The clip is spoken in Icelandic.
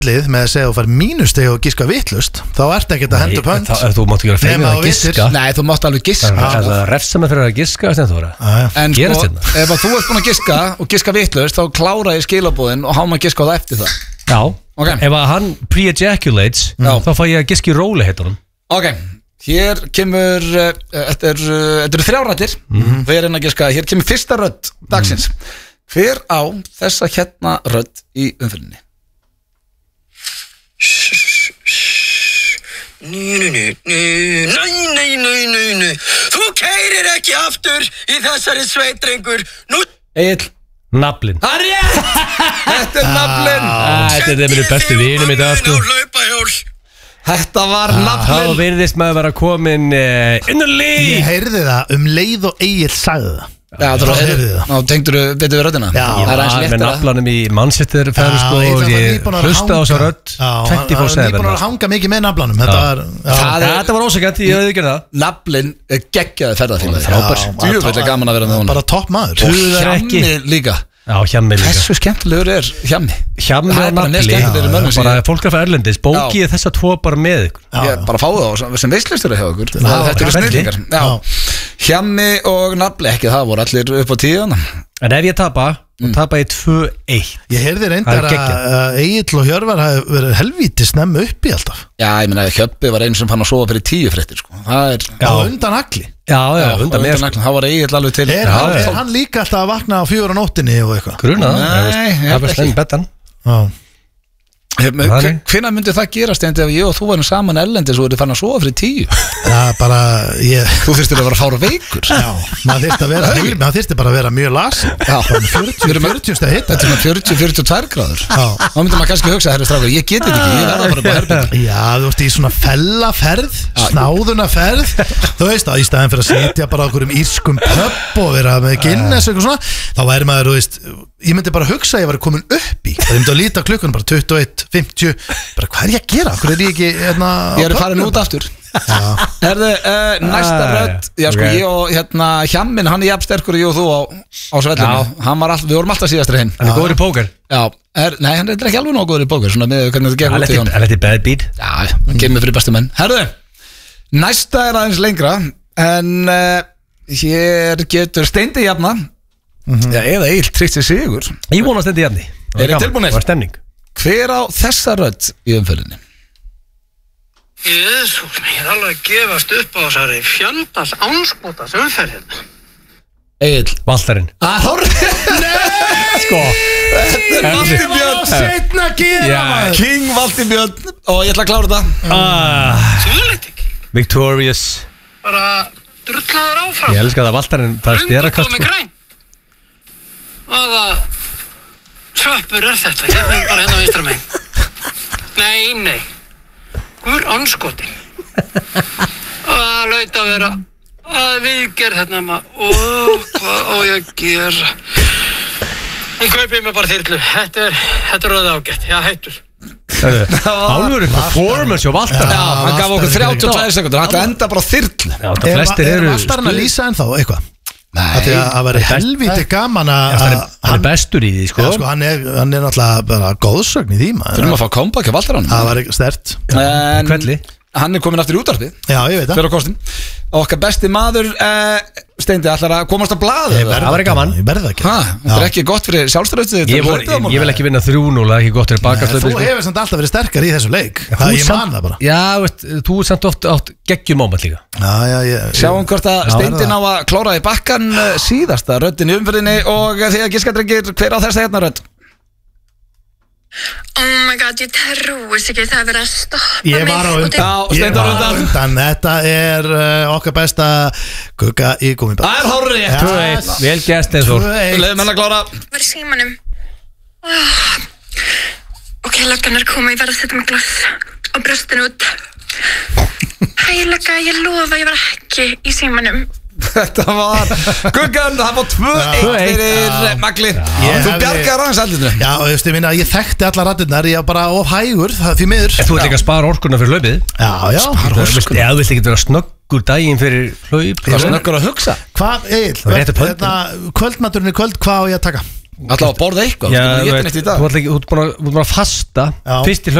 bullið með að segja að þú fær mínusteg og giska vitlust, þá ertu ekkert að henda upp hönd. Þú mátt ekki vera feiminn að giska. Nei, þú mátt alveg giska. Það refsa mig fyrir að giska, Steinþóra. En sko, ef þú ert búin að giska og giska vitlust, þá klára ég skilabúðin og há maður giska á það eftir það. Já, ef að hann pre-ejaculates, þá fá ég að giska í róliheitunum. Ok, hér kemur, þetta eru 3 rættir, við erum að giska, hér kemur fyrsta rödd dagsins. Hver á þessa hérna rödd í umfylgni? Nei. Þú keyrir ekki aftur í þessari sveit, drengur. Egill. Naflinn. Það er rétt! Þetta er naflinn. Þetta er minn bestu vinum í dag, sko. Þetta var naflinn. Þá virðist maður vera komin innanlíf. Ég heyrði það leið og Egill sagði það. Já, þá tengdur þú betur við röddina. Já, ég var með naflanum í Manchester og ég hlusta á þessa rödd 24/7. Ég er búin að hanga mikið með naflanum. Þetta var ósakant, ég hefði ekki það. Naflinn geggjaði ferðarfélag. Frábær. Djúvill gamman að vera með honum. Bara topp maður. Og Hjammi líka. Já, Hjammi líka. Þessu skemmtilegur er Hjammi. Hjammi og Nafli. Bara fólk af erlendis. Bókið þessa tvo bara með ykkur. Ég bara fáið á sem veislistur hjá ykkur. Þetta eru snillingar. Hjammi og Nafli, ekki það voru allir upp á 10. En ef ég tapa ég 2-1. Ég heyrði reyndar að Egill og Hjörvar hafi verið helvíti snemmu uppi alltaf. Já, ég meina Hjöppi var einu sem fann að sofa fyrir 10 fréttir, sko. Það er á undan Agli. Já, undan mér. Það var Egill alveg til. Er hann líka alltaf að vakna á 4 á nóttinni og eitthvað? Grunað. Nei, það var slenn betan. Já. Hvenær myndi það gerast ef ég og þú varum saman erlendis og þið fann að sofa fyrir 10? Já, bara Þú þyrstir að vera fára veikur. Já, maður þyrsti bara að vera mjög lasin. Já, 40 stað hitta. Þetta er 40-42 gráður. Þá myndi maður kannski hugsa, herri strákur, ég geti þetta ekki, ég verða bara herbyggi. Já, þú veist, í svona fellaferð, snáðunaferð, þú veist, í staðin fyrir að sitja bara okkur írskum pub og vera með Guinness og svona, þá væri maður, þú veist, ég myndi bara hugsa að ég var komin upp í. Það myndi að líta klukkunum bara 21:50. Bara hvað er ég að gera? Hvað er ég ekki Ég er farin út aftur. Herðu, næsta rödd. Já, sko, ég og Hjammin, hann er jafn sterkur ég og þú á svellinu. Við vorum alltaf síðastur hinn. Hann er góður í póker. Já, nei, hann er ekki alveg nóg góður í póker. Svona með hvernig þetta gekk út í hann. Hann er þetta bad beat. Já, hann kemur fyrir bestu menn. Herðu, næsta er aðeins lengra. En hér getur Steindi jafna. Já, eða Egill tryggt sér sigur. Ég vona Steindi jafni. Er þið tilbúinir? Það var stemning. Hver á þessa rödd í umferðinni? Jesús, ég er alveg að gefast upp á þessari fjandans ánskotas umferðin. Egill. Valtarinn. Nei! Sko. Þetta er Valtý Björn. Setna að gera maður. King Valtý Björn. Og ég ætla að klára þetta. Svolít ekki. Victorious. Bara drullaður áfram. Ég elska það Valtarinn. Það er stjærakast. Hvaða svöppur er þetta? Ég er bara hérna á vinstra megin. Nei. Hvor anskotin. Það laut að vera að viðgerð hérna maður. Hvað á ég að gera? Ég kaupið mér bara þyrlu. Þetta er röða ágætt. Já, heitur. Álfur performance og Valtar. Já, hann gaf okkur 32 sekundur. Hann enda bara þyrlu. Já, það flestir eru Valtarinn að lýsa ennþá eitthvað? Nei, það væri helviti gaman að hann er bestur í því, sko. Já, sko, hann er náttúrulega bara góðsögn í því maður. Þurfum að fá comeback á Valtarann. Það var ekki stert. Kvelli. Hann er komin aftur í útvarpið. Já, ég veit það. Fyrir á kostin. Okkar besti maður Steindi ætlar að komast á blaðið. Það var gaman. Ég verði það ekki. Þetta er ekki gott fyrir sjálfstraustið. Ég vil ekki vinna 3-0. Það er ekki gott fyrir bakastöðu. Þú hefur samt alltaf verið sterkar í þessu leik. Ég man það bara. Já, veist, þú er samt oft átt geggjum ámætt líka. Sjáum hvort að Steindi ná að klóra í bakkan síðasta röddin í umferðinni. Og þegar giskadrengir, hver á þessa hérna rödd? Oh my god, ég trúist ekki það verið að stoppa mig. Ég var á undan. Þetta er okkar besta gugga í gúmmiband. Það er hárrétt. 2-1. Vel gert eins og Leðum henn að klára. Var í símanum. Ok, löggan er komið. Ég verð að setja mig glas á brjóstinu út. Hæ, lögga, ég lofa, ég var ekki í símanum. Þetta var Guggan, það var 2-1 fyrir Magli. Þú bjargar aðeins aldrei. Já, þú veist, ég þekkti allar raddirnar. Ég var bara of hægur, það er því miður. Þú ert líka að spara orkuna fyrir hlaupið. Já. Spara orkuna. Já, þú vilt ekki vera snöggur daginn fyrir hlaup. Það er snöggur að hugsa. Hvað, Egill, kvöldmaturinn í kvöld, hvað á ég að taka? Alltaf að borða eitthvað, Já, þú ert ekki neitt í dag. þú ert búin að fasta. Fyrst í